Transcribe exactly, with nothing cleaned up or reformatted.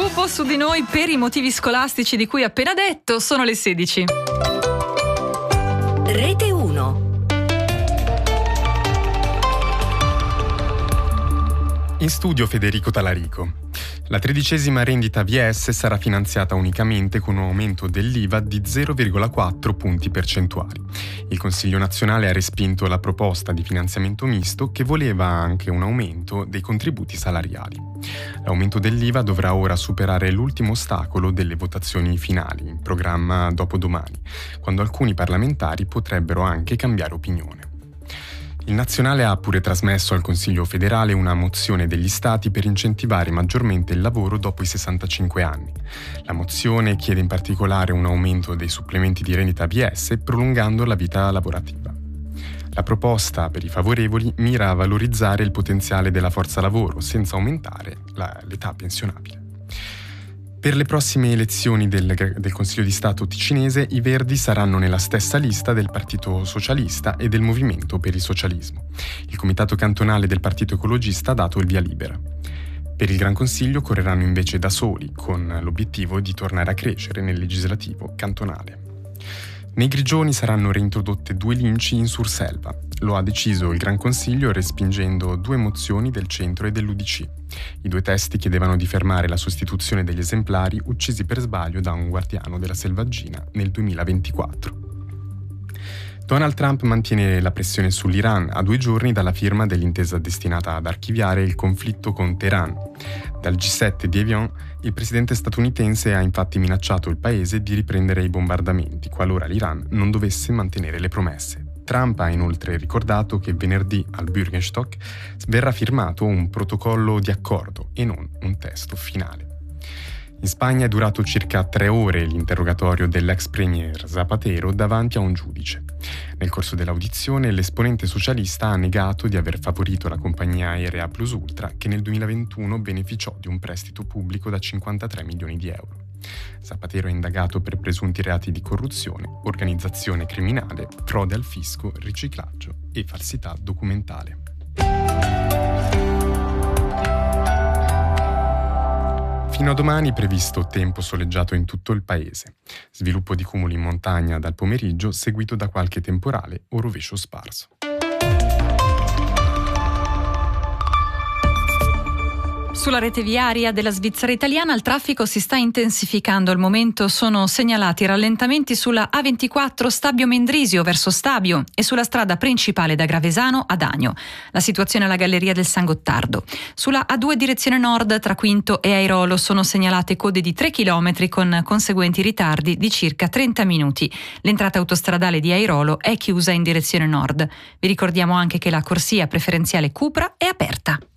Incubo su di noi per i motivi scolastici di cui appena detto. Sono le sedici. Rete uno. In studio Federico Talarico. La tredicesima rendita V S sarà finanziata unicamente con un aumento dell'I V A di zero virgola quattro punti percentuali. Il Consiglio nazionale ha respinto la proposta di finanziamento misto che voleva anche un aumento dei contributi salariali. L'aumento dell'I V A dovrà ora superare l'ultimo ostacolo delle votazioni finali, in programma dopodomani, quando alcuni parlamentari potrebbero anche cambiare opinione. Il Nazionale ha pure trasmesso al Consiglio federale una mozione degli Stati per incentivare maggiormente il lavoro dopo i sessantacinque anni. La mozione chiede in particolare un aumento dei supplementi di rendita V S prolungando la vita lavorativa. La proposta per i favorevoli mira a valorizzare il potenziale della forza lavoro senza aumentare la, l'età pensionabile. Per le prossime elezioni del, del Consiglio di Stato ticinese, i Verdi saranno nella stessa lista del Partito Socialista e del Movimento per il Socialismo. Il Comitato Cantonale del Partito Ecologista ha dato il via libera. Per il Gran Consiglio correranno invece da soli, con l'obiettivo di tornare a crescere nel legislativo cantonale. Nei Grigioni saranno reintrodotte due linci in Surselva. Lo ha deciso il Gran Consiglio respingendo due mozioni del centro e dell'U D C. I due testi chiedevano di fermare la sostituzione degli esemplari uccisi per sbaglio da un guardiano della selvaggina nel duemilaventiquattro. Donald Trump mantiene la pressione sull'Iran a due giorni dalla firma dell'intesa destinata ad archiviare il conflitto con Teheran. Dal G sette di Evian, il presidente statunitense ha infatti minacciato il paese di riprendere i bombardamenti qualora l'Iran non dovesse mantenere le promesse. Trump ha inoltre ricordato che venerdì al Bürgerstock verrà firmato un protocollo di accordo e non un testo finale. In Spagna è durato circa tre ore l'interrogatorio dell'ex premier Zapatero davanti a un giudice. Nel corso dell'audizione l'esponente socialista ha negato di aver favorito la compagnia aerea Plus Ultra che nel duemilaventuno beneficiò di un prestito pubblico da cinquantatré milioni di euro. Zapatero è indagato per presunti reati di corruzione, organizzazione criminale, frode al fisco, riciclaggio e falsità documentale. Fino a domani previsto tempo soleggiato in tutto il paese. Sviluppo di cumuli in montagna dal pomeriggio, seguito da qualche temporale o rovescio sparso. Sulla rete viaria della Svizzera italiana il traffico si sta intensificando. Al momento sono segnalati rallentamenti sulla A ventiquattro Stabio Mendrisio verso Stabio e sulla strada principale da Gravesano ad Agno. La situazione alla Galleria del San Gottardo. Sulla A due direzione nord tra Quinto e Airolo sono segnalate code di tre chilometri con conseguenti ritardi di circa trenta minuti. L'entrata autostradale di Airolo è chiusa in direzione nord. Vi ricordiamo anche che la corsia preferenziale Cupra è aperta.